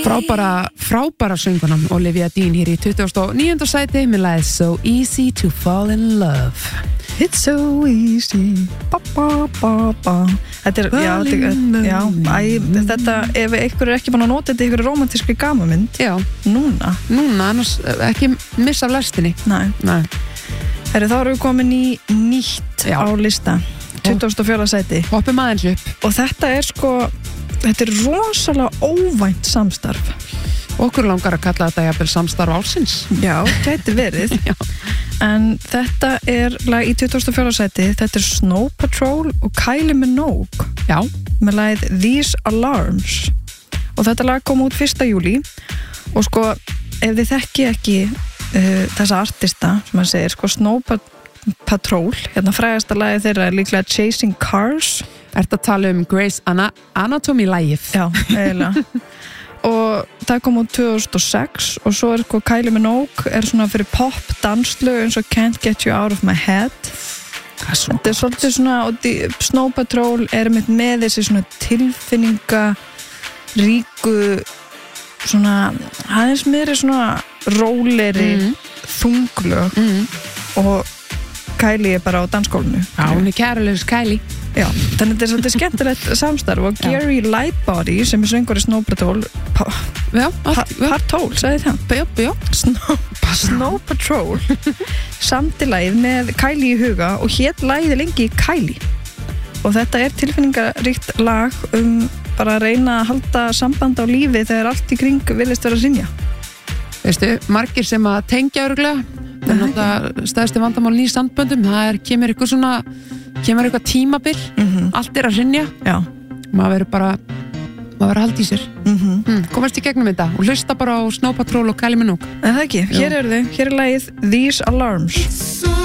Frábæra söngunan Olivia Dean hér í 29. sæti með lagið So Easy to Fall in Love. It's so easy Þetta þetta ef einhver ekki búin að nota þetta í einhverju romantískri gamamynd núna, annars ekki missa af lestinni. Nei. Þá erum við komin í nýtt á lista 24. sæti. Hoppum aðeins upp. Og þetta er rosalega óvænt samstarf. Okkur langar að kalla þetta jafnvel samstarf ársins. Já, gæti verið. En þetta er lag í 24. sæti. Þetta er Snow Patrol og Kylie Minogue. Já. Með lagið These Alarms. Og þetta lag kom út 1. júlí. Og ef þið þekki ekki þessa artista, sem að segir, Snow Patrol, hérna frægasta lagið þeirra er líklega Chasing Cars. Ertu að tala um Grey's Anatomy lagið? Já, eiginlega. Og það kom út 2006 og svo er Kylie Minogue er svona fyrir pop danslög eins og Can't Get You Out of My Head. Þetta er svolítið svona, og Snow Patrol er með þessi svona tilfinninga ríku svona, aðeins meiri svona róleri þunglög og Kylie er bara á dansgólfinu. Já, hún er kærulegs Kylie. Já, þannig þetta er svolítið skemmtilegt samstarf og Gary Lightbody sem er söngur í Snow Patrol Patrol, sagði það? Snow Patrol samti lagið með Kylie í huga og hét lagið lengi Kylie og þetta er tilfinningaríkt lag bara að reyna að halda samband á lífi þegar allt í kring virðist vera að hrynja. Veistu, margir sem að tengja örugglega það er náttúrulega stærsti vandamál í samböndum, kemur eitthvað tímabil, allt er að hrynja. Já. Maður verður að halda í sér. Komast í gegnum þetta og hlusta bara á Snow Patrol og Kylie Minogue. En það ekki, hér er lagið These Alarms.